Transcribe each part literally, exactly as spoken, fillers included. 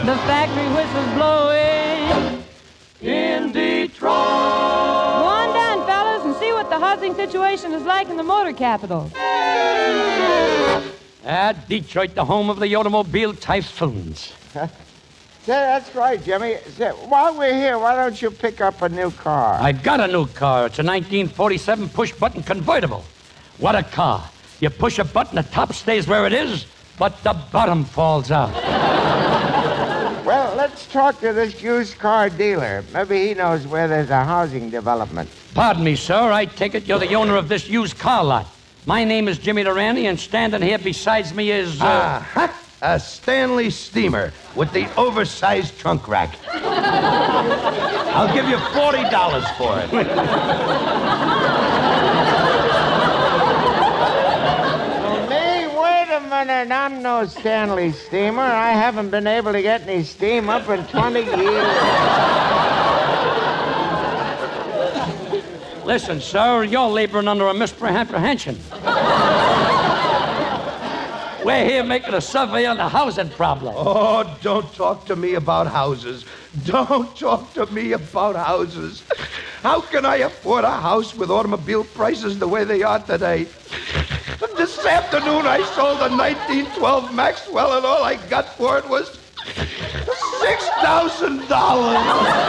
The factory whistle's blowing in Detroit. Go on down, fellas, and see what the housing situation is like in the motor capital. Ah, Detroit, the home of the automobile typhoons. Say, that's right, Jimmy. Say, while we're here, why don't you pick up a new car? I got a new car. It's a nineteen forty-seven push-button convertible. What a car. You push a button, the top stays where it is, but the bottom falls out. Well, let's talk to this used car dealer. Maybe he knows where there's a housing development. Pardon me, sir. I take it you're the owner of this used car lot. My name is Jimmy Durante, and standing here besides me is... Uh... Ah, a Stanley Steamer with the oversized trunk rack. I'll give you forty dollars for it. minute, I'm no Stanley Steamer. I haven't been able to get any steam up in twenty years. Listen, sir, you're laboring under a misapprehension. We're here making a survey on the housing problem. Oh, don't talk to me about houses. Don't talk to me about houses. How can I afford a house with automobile prices the way they are today? This afternoon I sold a nineteen twelve Maxwell, and all I got for it was six thousand dollars.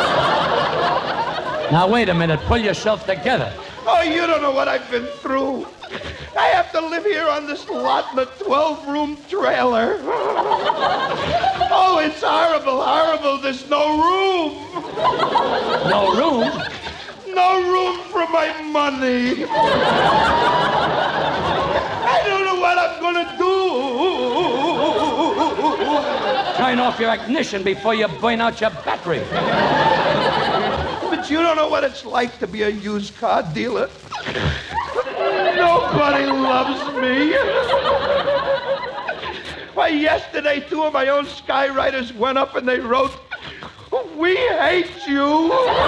Now, wait a minute. Pull yourself together. Oh, you don't know what I've been through. I have to live here on this lot in a twelve-room trailer. Oh, it's horrible, horrible. There's no room. No room? No room for my money. I don't know what I'm going to do. Turn off your ignition before you burn out your battery. But you don't know what it's like to be a used car dealer. Nobody loves me. Why, yesterday, two of my own skywriters went up and they wrote, "We hate you."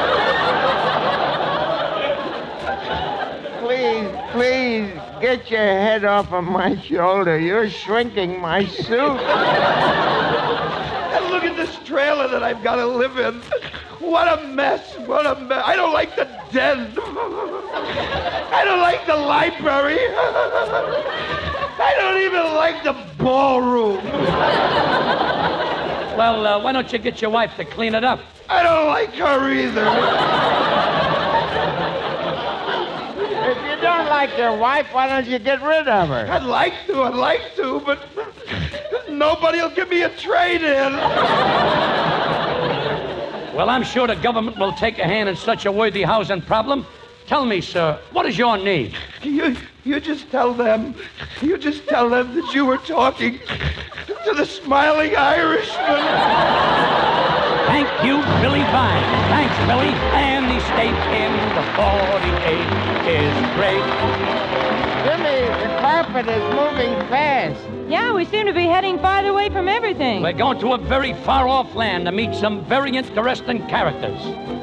Please, please, get your head off of my shoulder. You're shrinking my suit. And look at this trailer that I've got to live in. What a mess. What a mess. I don't like the den. I don't like the library. I don't even like the ballroom. Well, uh, why don't you get your wife to clean it up? I don't like her either. If you don't like your wife, why don't you get rid of her? I'd like to, I'd like to, but nobody will give me a trade-in. Well, I'm sure the government will take a hand in such a worthy housing problem. Tell me, sir, what is your need? You, you just tell them, you just tell them that you were talking to the smiling Irishman. Thank you, Billy Vine. Thanks, Billy. And the state in the forty-eight is great. Jimmy, the carpet is moving fast. Yeah, we seem to be heading farther away from everything. We're going to a very far-off land to meet some very interesting characters.